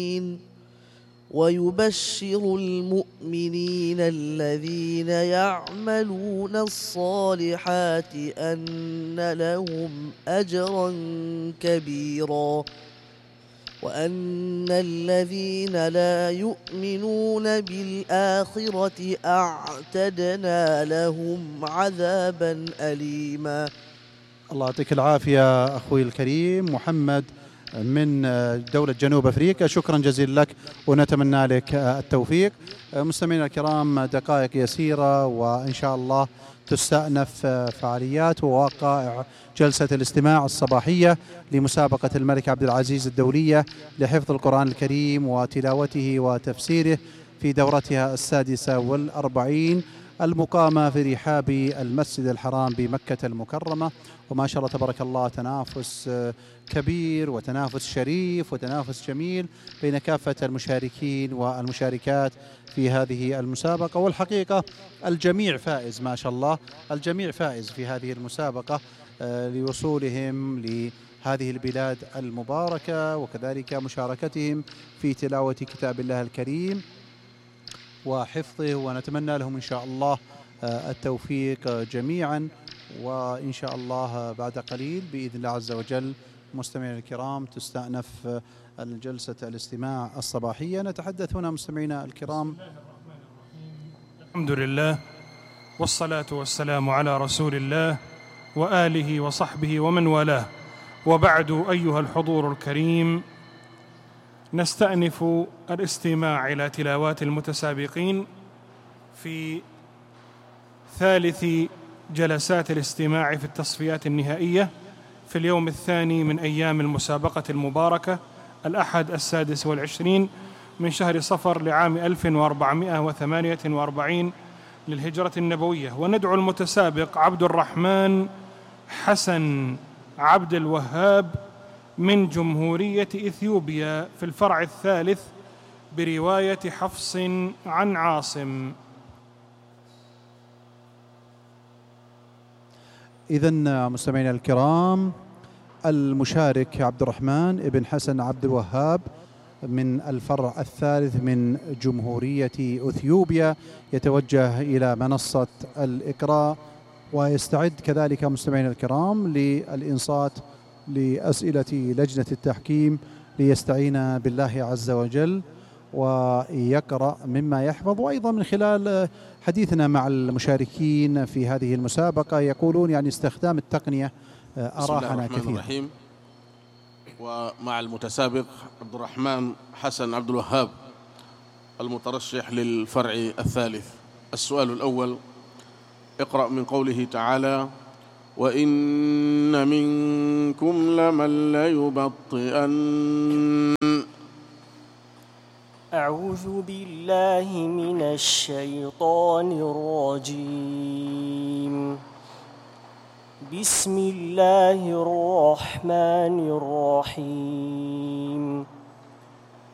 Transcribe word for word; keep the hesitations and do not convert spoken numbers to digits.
ويبشر المؤمنين الذين يعملون الصالحات أن لهم أجرا كبيرا وأن الذين لا يؤمنون بالآخرة أعتدنا لهم عذابا أليما. الله يعطيك العافية أخوي الكريم محمد من دولة جنوب أفريقيا، شكرا جزيلا لك ونتمنى لك التوفيق. مستمعينا الكرام، دقائق يسيرة وإن شاء الله تستأنف فعاليات ووقائع جلسة الاستماع الصباحية لمسابقة الملك عبد العزيز الدولية لحفظ القرآن الكريم وتلاوته وتفسيره في دورتها السادسة والأربعين المقامة في رحاب المسجد الحرام بمكة المكرمة. وما شاء الله تبارك الله تنافس كبير وتنافس شريف وتنافس جميل بين كافة المشاركين والمشاركات في هذه المسابقة، والحقيقة الجميع فائز ما شاء الله، الجميع فائز في هذه المسابقة لوصولهم لهذه البلاد المباركة وكذلك مشاركتهم في تلاوة كتاب الله الكريم وحفظه، ونتمنى لهم إن شاء الله التوفيق جميعا. وإن شاء الله بعد قليل بإذن الله عز وجل مستمعينا الكرام تستأنف الجلسة الاستماع الصباحية. نتحدث هنا مستمعينا الكرام. الحمد لله والصلاة والسلام على رسول الله وآله وصحبه ومن والاه، وبعد أيها الحضور الكريم، نستأنف الاستماع إلى تلاوات المتسابقين في ثالث جلسات الاستماع في التصفيات النهائية في اليوم الثاني من أيام المسابقة المباركة، الأحد السادس والعشرين من شهر صفر لعام ألف وأربعمائة وثمانية وأربعين للهجرة النبوية. وندعو المتسابق عبد الرحمن حسن عبد الوهاب من جمهورية إثيوبيا في الفرع الثالث برواية حفص عن عاصم. إذن مستمعينا الكرام، المشارك عبد الرحمن ابن حسن عبد الوهاب من الفرع الثالث من جمهورية أثيوبيا يتوجه إلى منصة الإقراء ويستعد كذلك مستمعينا الكرام للإنصات لأسئلة لجنة التحكيم ليستعين بالله عز وجل ويقرأ مما يحفظ. وأيضا من خلال حديثنا مع المشاركين في هذه المسابقة يقولون يعني استخدام التقنية أراحنا كثيرا. ومع المتسابق عبد الرحمن حسن عبد الوهاب المترشح للفرع الثالث. السؤال الأول: اقرأ من قوله تعالى: وإن منكم لمن ليبطئن. أعوذ بالله من الشيطان الرجيم. بسم الله الرحمن الرحيم.